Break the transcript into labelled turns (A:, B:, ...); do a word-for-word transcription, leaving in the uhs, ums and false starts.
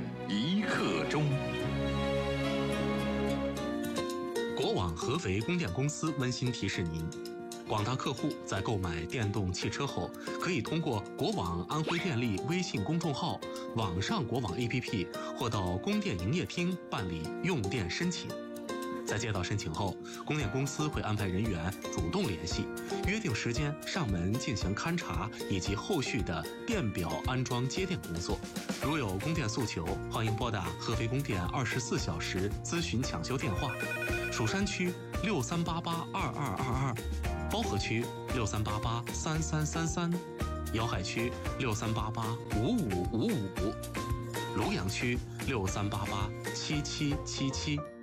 A: 一刻钟。
B: 国网合肥供电公司温馨提示您：广大客户在购买电动汽车后，可以通过国网安徽电力微信公众号、网上国网 A P P 或到供电营业厅办理用电申请。在接到申请后，供电公司会安排人员主动联系，约定时间上门进行勘查以及后续的电表安装接电工作。如有供电诉求，欢迎拨打合肥供电二十四小时咨询抢修电话：蜀山区六三八八二二二二，包河区六三八八三三三三，瑶海区六三八八五五五五，庐阳区六三八八七七七七。